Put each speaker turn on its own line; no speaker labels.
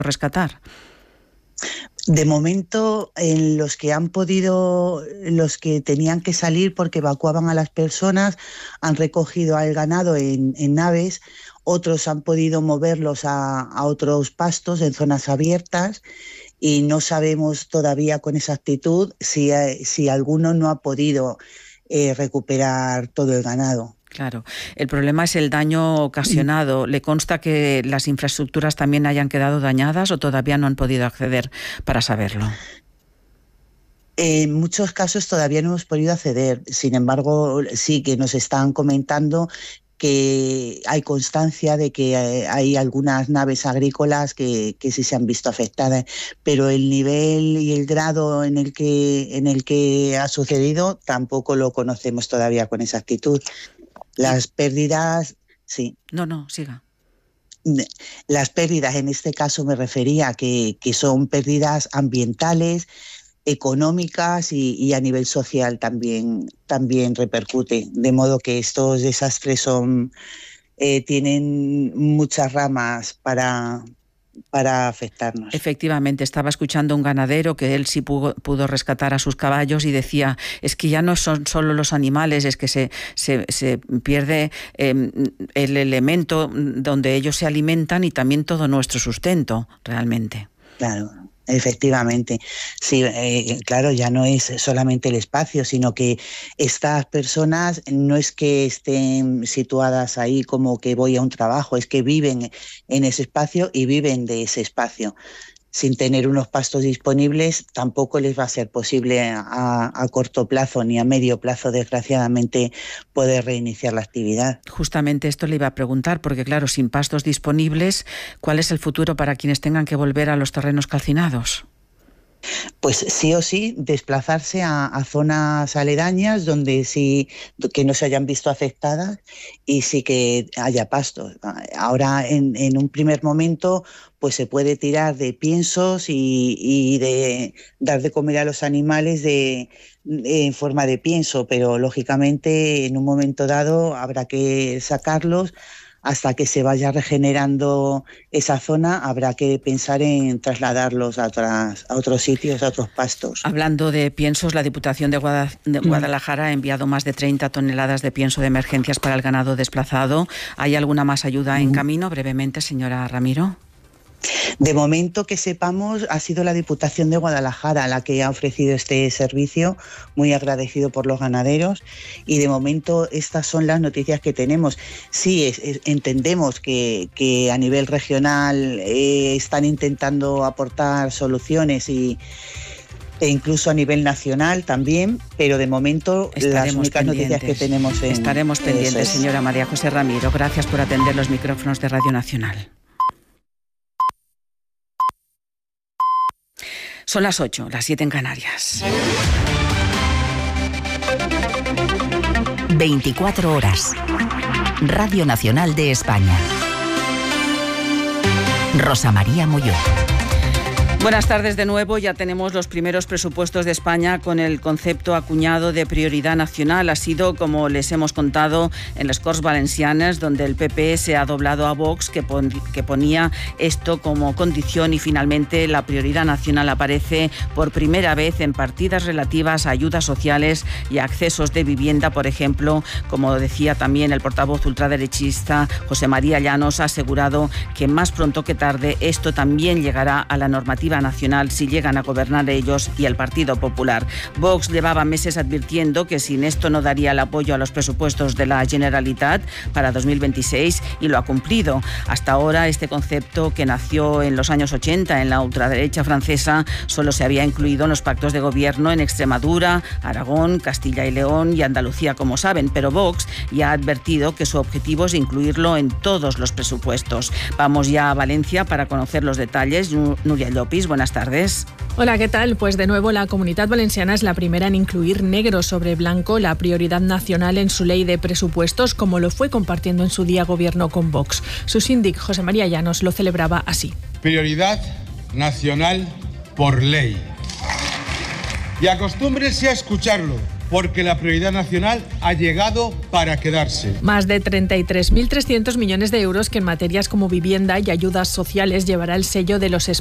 rescatar?
De momento, en los que tenían que salir porque evacuaban a las personas, han recogido al ganado en naves, otros han podido moverlos a otros pastos en zonas abiertas y no sabemos todavía con exactitud si alguno no ha podido recuperar todo el ganado.
Claro, el problema es el daño ocasionado. ¿Le consta que las infraestructuras también hayan quedado dañadas o todavía no han podido acceder para saberlo?
En muchos casos todavía no hemos podido acceder. Sin embargo, sí que nos están comentando que hay constancia de que hay algunas naves agrícolas que sí se han visto afectadas, pero el nivel y el grado en el que ha sucedido tampoco lo conocemos todavía con exactitud. Las pérdidas, sí.
No, siga.
Las pérdidas, en este caso me refería que son pérdidas ambientales, económicas y a nivel social también repercute. De modo que estos desastres tienen muchas ramas para afectarnos.
Efectivamente, estaba escuchando a un ganadero que él sí pudo rescatar a sus caballos y decía, es que ya no son solo los animales, es que se pierde el elemento donde ellos se alimentan y también todo nuestro sustento, realmente.
Claro. Efectivamente, sí, claro, ya no es solamente el espacio, sino que estas personas no es que estén situadas ahí como que voy a un trabajo, es que viven en ese espacio y viven de ese espacio. Sin tener unos pastos disponibles, tampoco les va a ser posible a corto plazo ni a medio plazo, desgraciadamente, poder reiniciar la actividad.
Justamente esto le iba a preguntar, porque claro, sin pastos disponibles, ¿cuál es el futuro para quienes tengan que volver a los terrenos calcinados?
Pues sí o sí, desplazarse a zonas aledañas donde sí que no se hayan visto afectadas y sí que haya pastos. Ahora, en un primer momento, pues se puede tirar de piensos y de dar de comer a los animales en forma de pienso, pero lógicamente en un momento dado habrá que sacarlos. Hasta que se vaya regenerando esa zona, habrá que pensar en trasladarlos a otros sitios, a otros pastos.
Hablando de piensos, la Diputación de Guadalajara ha enviado más de 30 toneladas de pienso de emergencias para el ganado desplazado. ¿Hay alguna más ayuda en camino? Brevemente, señora Ramiro.
De momento, que sepamos, ha sido la Diputación de Guadalajara la que ha ofrecido este servicio, muy agradecido por los ganaderos, y de momento estas son las noticias que tenemos. Sí, entendemos que a nivel regional están intentando aportar soluciones e incluso a nivel nacional también, pero de momento las únicas noticias que tenemos
Estaremos pendientes, señora María José Ramiro. Gracias por atender los micrófonos de Radio Nacional. Son las 8, las 7 en Canarias.
24 horas. Radio Nacional de España. Rosa María Molló.
Buenas tardes de nuevo. Ya tenemos los primeros presupuestos de España con el concepto acuñado de prioridad nacional. Ha sido, como les hemos contado, en las Corts Valencianes, donde el PP se ha doblado a Vox, que ponía esto como condición, y finalmente la prioridad nacional aparece por primera vez en partidas relativas a ayudas sociales y accesos de vivienda. Por ejemplo, como decía también el portavoz ultraderechista José María Llanos, ha asegurado que más pronto que tarde esto también llegará a la normativa nacional si llegan a gobernar ellos y el Partido Popular. Vox llevaba meses advirtiendo que sin esto no daría el apoyo a los presupuestos de la Generalitat para 2026 y lo ha cumplido. Hasta ahora este concepto, que nació en los años 80 en la ultraderecha francesa, solo se había incluido en los pactos de gobierno en Extremadura, Aragón, Castilla y León y Andalucía, como saben, pero Vox ya ha advertido que su objetivo es incluirlo en todos los presupuestos. Vamos ya a Valencia para conocer los detalles. Núria Llopis, buenas tardes.
Hola, ¿qué tal? Pues de nuevo la Comunitat Valenciana es la primera en incluir negro sobre blanco la prioridad nacional en su ley de presupuestos, como lo fue compartiendo en su día gobierno con Vox. Su síndic, José María Llanos, lo celebraba así.
Prioridad nacional por ley. Y acostúmbrense a escucharlo. porque la prioridad nacional ha llegado para quedarse.
Más de 33.300 millones de euros que en materias como vivienda y ayudas sociales llevará el sello de los